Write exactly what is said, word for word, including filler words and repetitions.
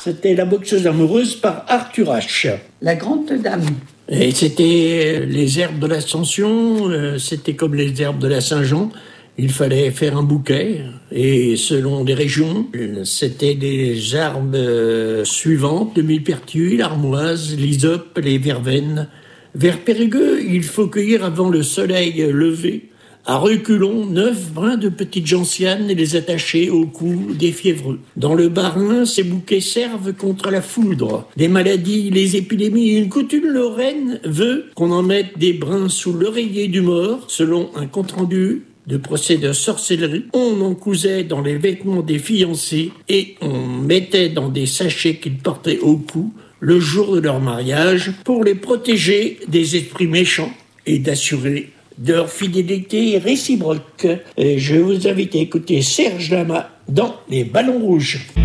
C'était La boxeuse amoureuse par Arthur H. La grande dame. Et c'était les herbes de l'Ascension, euh, c'était comme les herbes de la Saint-Jean. Il fallait faire un bouquet, et selon les régions, c'était les herbes euh, suivantes, le millepertuis, l'armoise, l'hysope, les verveines. Vers Périgueux, il faut cueillir avant le soleil levé, à reculons, neuf brins de petites gentianes et les attacher au cou des fiévreux. Dans le Bas-Rhin, ces bouquets servent contre la foudre, les maladies, les épidémies. Une coutume lorraine veut qu'on en mette des brins sous l'oreiller du mort, selon un compte-rendu de procès de sorcellerie. On en cousait dans les vêtements des fiancés et on mettait dans des sachets qu'ils portaient au cou le jour de leur mariage pour les protéger des esprits méchants et d'assurer de leur fidélité réciproque. Et je vous invite à écouter Serge Lama dans Les Ballons Rouges.